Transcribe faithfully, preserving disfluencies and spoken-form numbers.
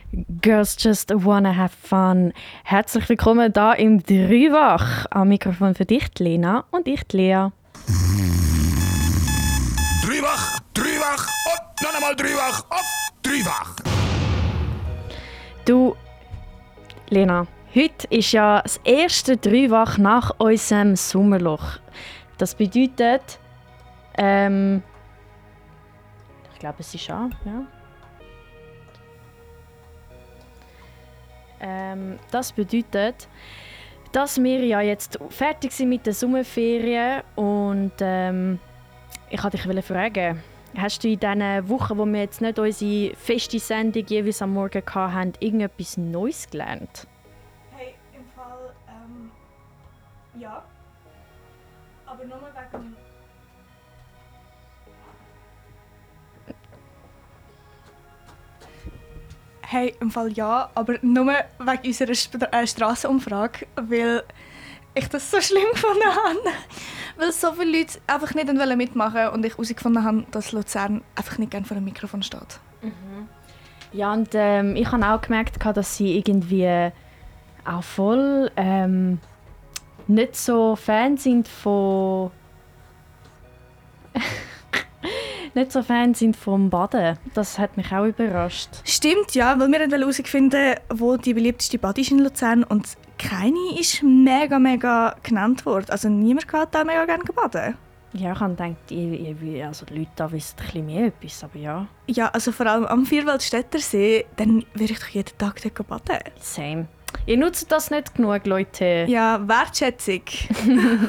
Girls just wanna have fun. Herzlich willkommen da im Drei-Wach. Am Mikrofon für dich, Lena, und ich, Lea. Drei-Wach, Drei-Wach und noch einmal Drei-Wach auf Drei-Wach. Du, Lena, heute ist ja das erste Drei-Wach nach unserem Sommerloch. Das bedeutet, ähm, ich glaube, es ist an, ja. Ähm, das bedeutet, dass wir ja jetzt fertig sind mit den Sommerferien und ähm, ich wollte dich fragen, hast du in diesen Wochen, wo wir jetzt nicht unsere feste Sendung jeweils am Morgen hatten, irgendetwas Neues gelernt? Hey, im Fall, ähm, ja. Aber nur wegen... Hey, im Fall ja, aber nur wegen unserer Sp- äh, Strassenumfrage, weil ich das so schlimm gefunden habe. Weil so viele Leute einfach nicht mitmachen wollten und ich herausgefunden habe, dass Luzern einfach nicht gerne vor dem Mikrofon steht. Mhm. Ja, und ähm, ich habe auch gemerkt, dass sie irgendwie auch voll ähm, nicht so Fan sind von... nicht so Fan sind vom Baden. Das hat mich auch überrascht. Stimmt, ja, weil wir herausfinden, wo die beliebteste Bad ist in Luzern und keine ist mega, mega genannt worden. Also niemand kann da mega gerne baden. Ja, ich habe gedacht, ich, ich, also die Leute da wissen ein bisschen mehr etwas, aber ja. Ja, also vor allem am Vierwaldstättersee, dann würde ich doch jeden Tag dort baden. Same. Ihr nutzt das nicht genug, Leute. Ja, Wertschätzung.